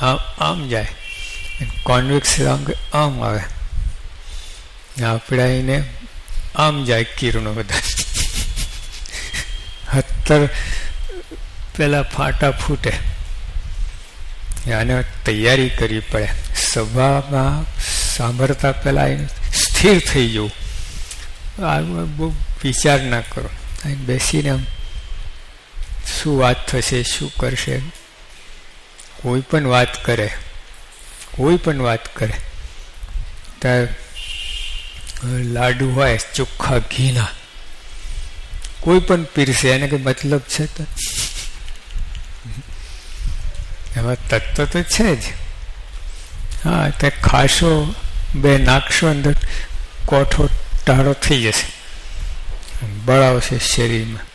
આમ જાય, કોન્વેક્સ આમ આવે, આપણે એને આમ જાય કિરણો બધા. 70 પેલા ફાટા ફૂટે. આને તૈયારી કરવી પડે. સભામાં સાંભળતા પહેલા એને સ્થિર થઈ જવું. આ બહુ વિચાર ના કરો. બેસીને આમ શું વાત થશે, શું કરશે. કોઈ પણ વાત કરે ત્યારે લાડુ હોય ચોખ્ખા ઘીના, કોઈ પણ પીરસે, એને કઈ મતલબ છે તો એમાં તત્વ તો છે જ. હા, તે ખાશો, 2 નાખશો અંદર, કોઠો ટાળો થઈ જશે, બળાવશે શરીરમાં.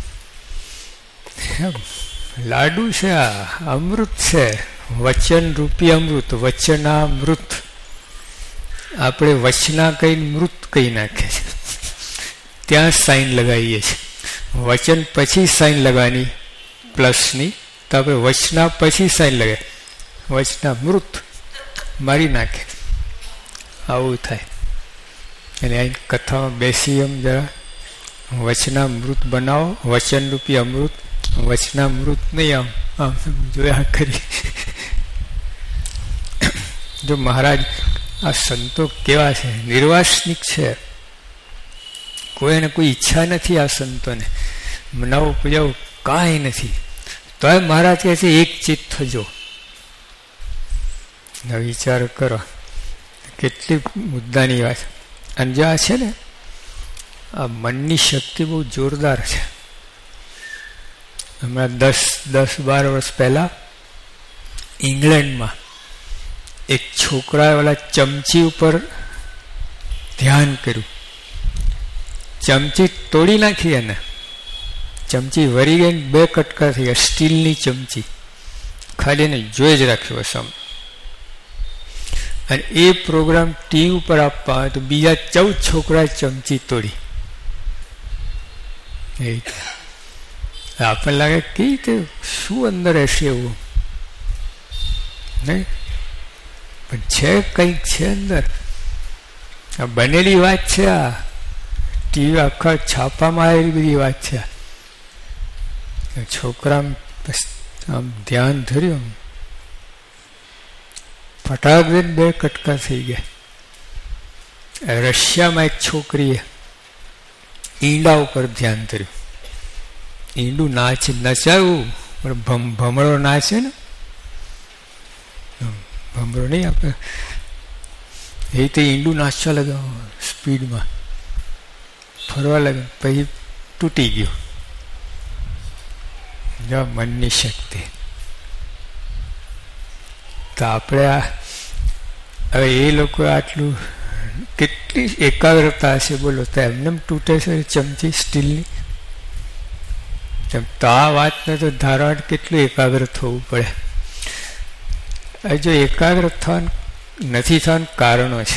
લાડુ છે, આ અમૃત છે, વચન રૂપી અમૃત, વચનામૃત. આપણે વચના કઈ મૃત કહી નાખે છે, ત્યાં સાઈન લગાવીએ છીએ. વચન પછી સાઈન લગાવવાની પ્લસની, તો આપણે વચના પછી સાઈન લગાવીએ, વચના મૃત મારી નાખે. આવું થાય. અને અહીં કથામાં બેસી એમ જરા વચના મૃત બનાવો, વચન રૂપી અમૃત. વચના મૃત નહીં, આમ આમ જોયા કરી. જો મહારાજ આ સંતો કેવા છે, નિર્વાસનિક છે, કોઈને કોઈ ઈચ્છા નથી આ સંતોને મનાવું પૂજાવું, કાંઈ નથી. તો મહારાજ કહે છે એક ચિત્ત થજો. વિચાર કરો કેટલી મુદ્દાની વાત. અને જે આ છે ને, આ મનની શક્તિ બહુ જોરદાર છે. હમણાં 10-12 વર્ષ પહેલા ઇંગ્લેન્ડમાં એક છોકરાએ ઓલા ચમચી ઉપર ધ્યાન કર્યું. ચમચી તોડી નાખી, એને ચમચી વરી ગઈ, 2 કટકા થઈ ગયા. સ્ટીલની ચમચી, ખાલી એને જોઈ જ રાખ્યો હશે. અને એ પ્રોગ્રામ ટીવી ઉપર આપવા આવે તો બીજા 14 છોકરાએ ચમચી તોડી. આપણને લાગે કે શું અંદર હશે એવું, નહીં? પણ છે, કંઈક છે અંદર. આ બનેલી વાત છે, આ ટીવી આખા છાપામાં આવેલી બધી વાત છે. છોકરા આમ ધ્યાન ધર્યું, ફટાક દઈને 2 કટકા થઈ ગયા. રશિયામાં એક છોકરીએ ઈંડા ઉપર ધ્યાન ધર્યું. ઈંડું નચાવ્યું, ભમરો નાચે ને, ભમરો નહીં આપણે, એ તો ઈંડું નાચવા લાગ્યો સ્પીડમાં, ફરવા લાગ્યો, પછી તૂટી ગયું. જો મનની શક્તિ. તો આપણે હવે એ લોકો આટલું કેટલી એકાગ્રતા હશે બોલો, તો એમને તૂટે છે ચમચી સ્ટીલની. તો આ વાતને તો ધારવા કેટલું એકાગ્ર થવું પડે. જો એકાગ્ર થવાનું નથી થવાનું કારણો છે.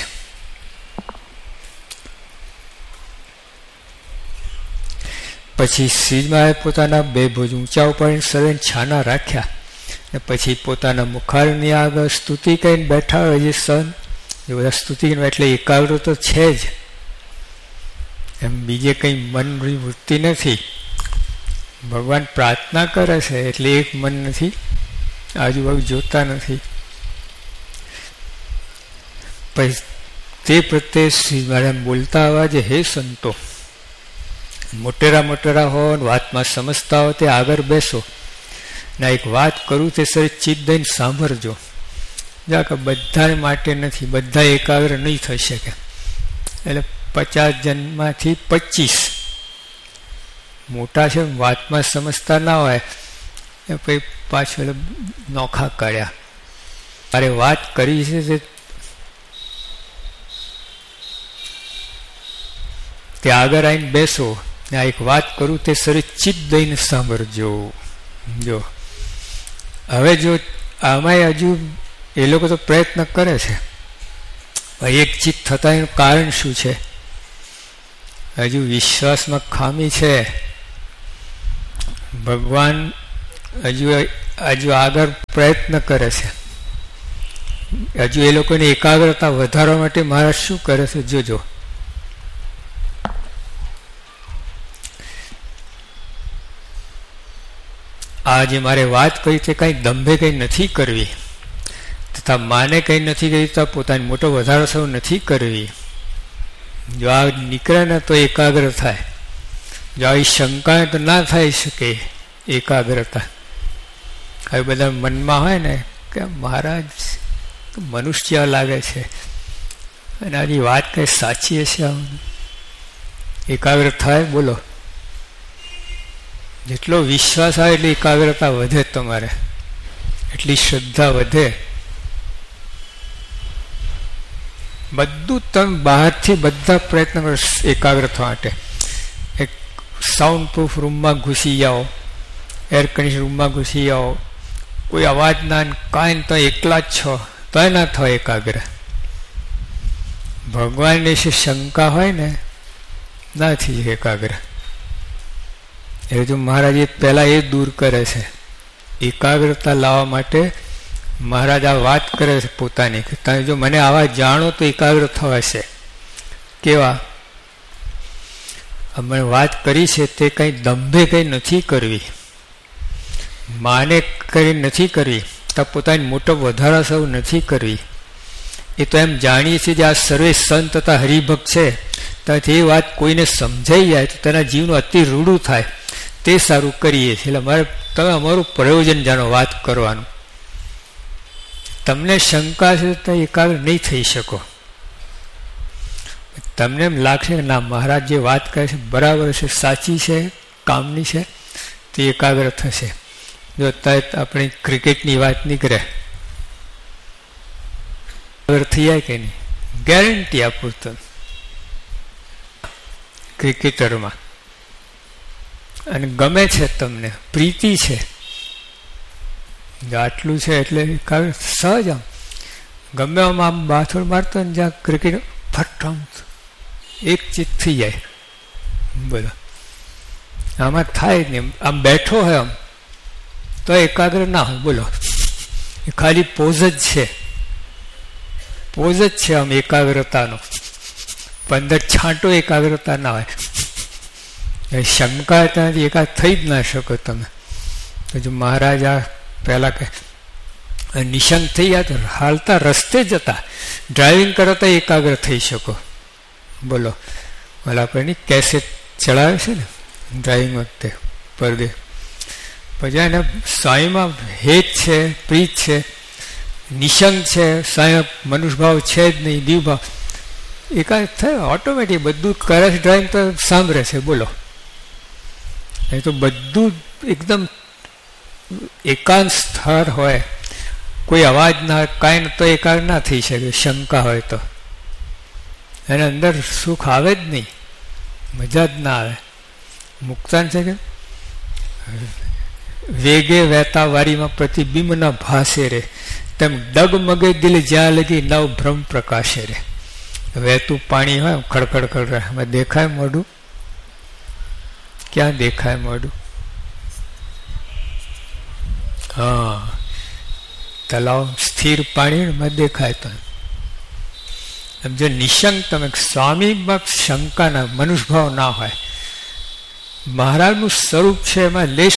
પછી શ્રીજીએ પોતાના 2 ભુજ ઊંચા ઉપાડીને શરીર છાના રાખ્યા, ને પછી પોતાના મુખારની આગળ સ્તુતિ કરીને બેઠા હોય જે સંત, એ બધા સ્તુતિ એટલે એકાગ્ર તો છે જ. એમ બીજે કંઈ મનની વૃત્તિ નથી. ભગવાન પ્રાર્થના કરે છે એટલે એક મન નથી, આજુબાજુ જોતા નથી. પછી તે પ્રત્યે શ્રી મહારાજ બોલતા અવાજે, હે સંતો, મોટેરા હો, વાતમાં સમજતા હો તે આગળ બેસો, ને એક વાત કરું તે સર ચિત્ત દઈને સાંભળજો. કે બધા માટે નથી, બધા એકાગ્ર નહીં થઈ શકે. એટલે 50 જણમાંથી 25 મોટા છે, વાતમાં સમજતા ના હોય, એ પછી પાછળ નોખા કાઢ્યા. અરે વાત કરી છે તે આગળ આવીને બેસો, ને આ એક વાત કરું તે સર ચિત્ત દઈને સાંભળજો. જો હવે જો આમાં હજુ એ લોકો તો પ્રયત્ન કરે છે, એક ચિત્ત થતા એનું કારણ શું છે? હજુ વિશ્વાસમાં ખામી છે. ભગવાન હજુ આગળ પ્રયત્ન કરે છે, હજુ એ લોકોની એકાગ્રતા વધારવા માટે મહારાજ શું કરે છે જોજો. આ જે મારે વાત કરી છે કંઈ દંભે કંઈ નથી કરવી, તથા માને કંઈ નથી કરી તો પોતાની મોટો વધારો સૌ નથી કરવી. જો આ નીકળે ને તો એકાગ્ર થાય, જો આવી શંકા તો ના થઈ શકે એકાગ્રતા. હવે બધા મનમાં હોય ને કે મહારાજ મનુષ્ય લાગે છે અને આની વાત કંઈ સાચી હશે, એકાગ્ર થાય. બોલો, જેટલો વિશ્વાસ આવે એટલી એકાગ્રતા વધે, તમારે એટલી શ્રદ્ધા વધે. બધું તમે બહારથી બધા પ્રયત્ન કરો એકાગ્ર થવા માટે. એક સાઉન્ડ પ્રૂફ રૂમમાં ઘૂસી જાઓ, એર કન્ડિશન રૂમમાં ઘૂસી જાઓ, કોઈ અવાજ ના કાંઈ, તો એકલા જ છો તો ના થાય એકાગ્ર. ભગવાનની વિશે શંકા હોય ને ના થઈ એકાગ્ર. એ જો મહારાજ પહેલા એ દૂર કરે છે. એકાગ્રતા લાવવા માટે મહારાજ આ વાત કરે છે પોતાની કે તમે જો મને આવા જાણો તો એકાગ્ર થવાશે. કેવા અમે વાત કરી છે તે કંઈ દંભે કંઈ નથી કરવી, માને કરી નથી કરવી, તો પોતાની મોટો વધારા સૌ નથી કરવી. એ તો એમ જાણીએ છીએ જે આ સર્વે સંત તથા હરિભક્ત છે, તો એ વાત કોઈને સમજાઈ જાય તો તેના જીવનું અતિ રૂડું થાય, તે સારું કરીએ છીએ. એટલે મારે તમે અમારું પ્રયોજન જાણો વાત કરવાનું. તમને શંકા છે તો એકાગ્ર નહીં થઈ શકો. તમને એમ લાગશે કે ના મહારાજ જે વાત કરે છે બરાબર છે, સાચી છે, કામની છે, તે એકાગ્ર થશે. જો અત્યારે આપણી ક્રિકેટની વાત નીકળે, થઈ જાય કે નહીં, ગેરંટી આપું તો ક્રિકેટરમાં. અને ગમે છે, તમને પ્રીતિ છે, આટલું છે એટલે સહજ આમ ગમે આમ બાથરૂમ મારતો ને જ્યાં ક્રિકેટ ફટ આમ એક ચીજ થઈ જાય. બોલો, આમાં થાય જ નહીં. આમ બેઠો હોય આમ તો એકાગ્ર ના હોય. બોલો, એ ખાલી પોઝ જ છે, પોઝ જ છે આમ એકાગ્રતાનો. 15 છાંટો એકાગ્રતા ના હોય. શંકા ત્યાંથી એકાદ થઈ જ ના શકો તમે. તો જો મહારાજ આ પહેલા કે નિશંક થઈ ગયા તો હાલતા રસ્તે જતા ડ્રાઇવિંગ કરતા એકાગ્ર થઈ શકો. બોલો, ઓલા આપણને કેસેટ ચડાવે છે ને ડ્રાઇવિંગ વખતે પરદે, પછી એને સ્વામીમાં હેત છે, પ્રીત છે, નિશંક છે, સ્વામી મનુષ્યભાવ છે જ નહીં, દીવભાવ, એકાદ થાય ઓટોમેટિક. બધું કરે છે ડ્રાઇવિંગ તો સાંભળે છે. બોલો, એ તો બધું એકદમ એકાંત સ્થળ હોય, કોઈ અવાજ ના હોય, કાંઈ તો એકાગ્ર ના થઈ શકે. શંકા હોય તો એને અંદર સુખ આવે જ નહીં, મજા જ ના આવે. મુક્તાન છે કે વેગે વહેતા વારીમાં પ્રતિબિંબ ના ભાસે રે, તેમ ડગમગે દિલ જ્યાં લગી નવ ભ્રમ પ્રકાશે રે. વહેતું પાણી હોય ખડખડ ખડ, એમાં દેખાય મોઢું? ક્યાં દેખાય મોઢું? હા, તલાવ સ્થિર પાણીમાં દેખાય. તો એમ જો નિશંક તમે સ્વામીમાં શંકા ના, મનુષ્યભાવ ના હોય, મહારાજનું સ્વરૂપ છે એમાં લેશ